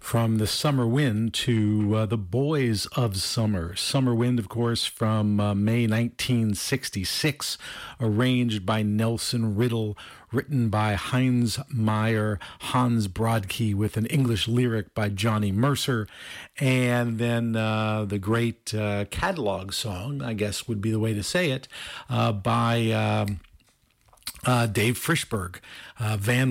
From the Summer Wind to the Boys of Summer. Summer Wind, of course, from May 1966, arranged by Nelson Riddle, written by Heinz Meyer, Hans Brodkey, with an English lyric by Johnny Mercer, and then the great catalog song, I guess would be the way to say it, by Dave Frischberg. Van